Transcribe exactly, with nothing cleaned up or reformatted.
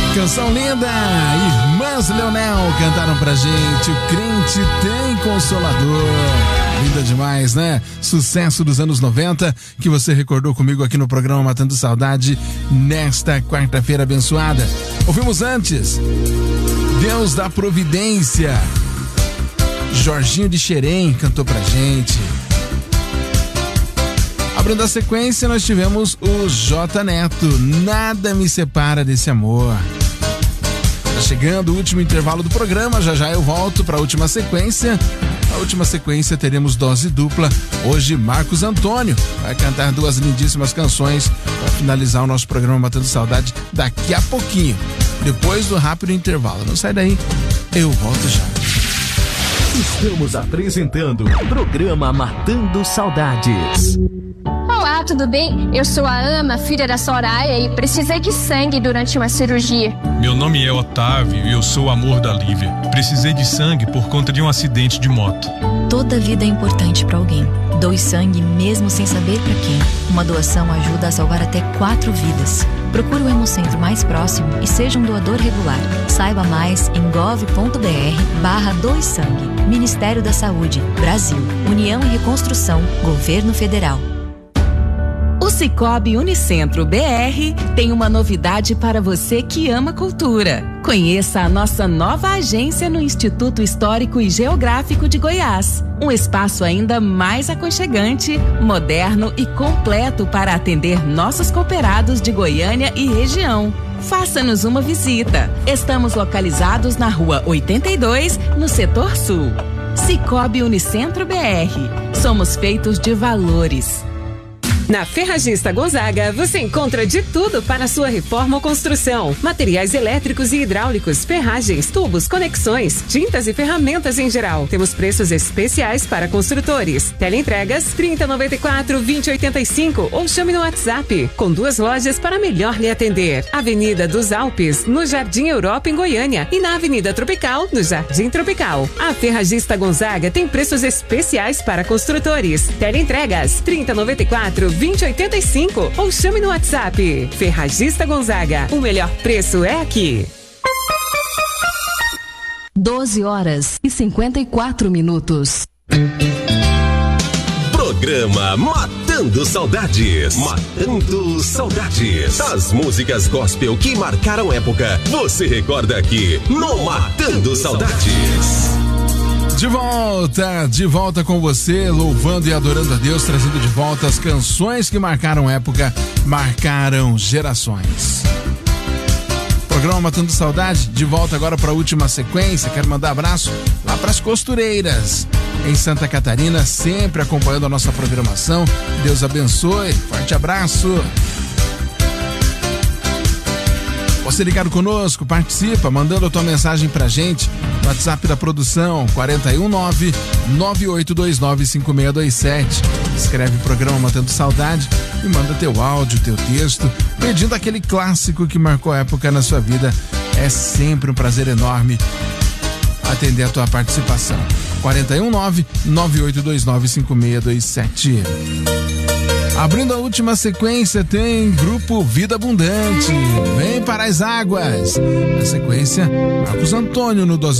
Canção linda! Irmãs Leonel cantaram pra gente. O crente tem consolador. Linda demais, né? Sucesso dos anos noventa que você recordou comigo aqui no programa Matando Saudade nesta quarta-feira abençoada. Ouvimos antes Deus da Providência. Jorginho de Xerém cantou pra gente. Abrindo a sequência, nós tivemos o J Neto, Nada Me Separa Desse Amor. Tá chegando o último intervalo do programa, já já eu volto para a última sequência. Na última sequência teremos dose dupla. Hoje Marcos Antônio vai cantar duas lindíssimas canções para finalizar o nosso programa Matando Saudade daqui a pouquinho, depois do rápido intervalo. Não sai daí, eu volto já. Estamos apresentando o programa Matando Saudades. Olá, tudo bem? Eu sou a Ama, filha da Soraya, e precisei de sangue durante uma cirurgia. Meu nome é Otávio e eu sou o amor da Lívia. Precisei de sangue por conta de um acidente de moto. Toda vida é importante para alguém. Doe sangue mesmo sem saber para quem. Uma doação ajuda a salvar até quatro vidas. Procure o Hemocentro mais próximo e seja um doador regular. Saiba mais em gov.br barra doe sangue. Ministério da Saúde, Brasil, União e Reconstrução, Governo Federal. O Sicoob Unicentro B R tem uma novidade para você que ama cultura. Conheça a nossa nova agência no Instituto Histórico e Geográfico de Goiás. Um espaço ainda mais aconchegante, moderno e completo para atender nossos cooperados de Goiânia e região. Faça-nos uma visita. Estamos localizados na Rua oitenta e dois, no Setor Sul. Sicoob Unicentro B R. Somos feitos de valores. Na Ferragista Gonzaga, você encontra de tudo para sua reforma ou construção. Materiais elétricos e hidráulicos, ferragens, tubos, conexões, tintas e ferramentas em geral. Temos preços especiais para construtores. Teleentregas trinta noventa e quatro, vinte oitenta e cinco ou chame no WhatsApp. Com duas lojas para melhor lhe atender. Avenida dos Alpes, no Jardim Europa, em Goiânia. E na Avenida Tropical, no Jardim Tropical. A Ferragista Gonzaga tem preços especiais para construtores. Teleentregas trinta noventa e quatro, vinte oitenta e cinco ou chame no WhatsApp. Ferragista Gonzaga, o melhor preço é aqui. doze horas e cinquenta e quatro minutos. Programa Matando Saudades. Matando Saudades. As músicas gospel que marcaram época, você recorda aqui no Matando Saudades. De volta, de volta com você, louvando e adorando a Deus, trazendo de volta as canções que marcaram época, marcaram gerações. Programa Matando Saudade, de volta agora para a última sequência. Quero mandar abraço lá para as costureiras em Santa Catarina, sempre acompanhando a nossa programação. Deus abençoe, forte abraço. Você ligado conosco, participa, mandando a tua mensagem pra gente no WhatsApp da produção, quatro um nove, nove oito dois nove, cinco seis dois sete. Escreve o programa Matando Saudade e manda teu áudio, teu texto, pedindo aquele clássico que marcou a época na sua vida. É sempre um prazer enorme atender a tua participação. quatro um nove, nove oito dois nove, cinco seis dois sete. Abrindo a última sequência, tem Grupo Vida Abundante. Vem para as águas. Na sequência, Marcos Antônio no Dose